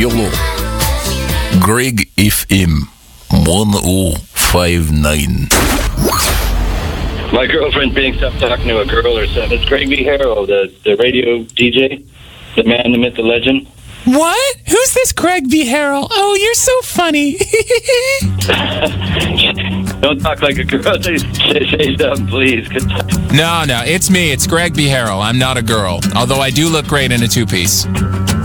YOLO. Greg FM 1059. My girlfriend thinks I'm talking to a girl or something. It's Greg V. Harrell, the radio DJ, the man, the myth, the legend. What? Who's this Greg V. Harrell? Oh, you're so funny. Don't talk like a girl. Say something, please. No, it's me. It's Greg V. Harrell. I'm not a girl. Although I do look great in a two-piece.